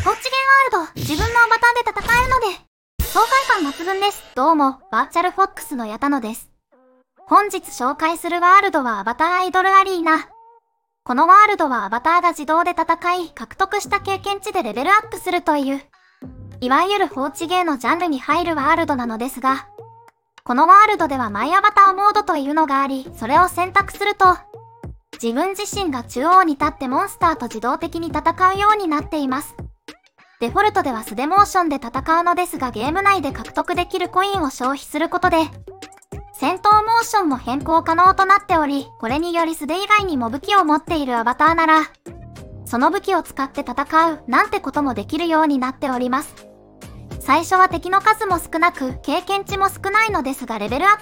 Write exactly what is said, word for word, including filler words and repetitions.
高知ゲーワールド、自分のアバターで戦えるので、爽快感抜群です。どうも、バーチャルフォックスの矢田野です。本日紹介するワールドはアバターアイドルアリーナ。このワールドはアバターが自動で戦い、獲得した経験値でレベルアップするという、いわゆる放置ゲーのジャンルに入るワールドなのですが、このワールドではマイアバターモードというのがあり、それを選択すると、自分自身が中央に立ってモンスターと自動的に戦うようになっています。デフォルトでは素手モーションで戦うのですが、ゲーム内で獲得できるコインを消費することで、戦闘モーションも変更可能となっており、これにより素手以外にも武器を持っているアバターなら、その武器を使って戦うなんてこともできるようになっております。最初は敵の数も少なく、経験値も少ないのですが、レベルアッ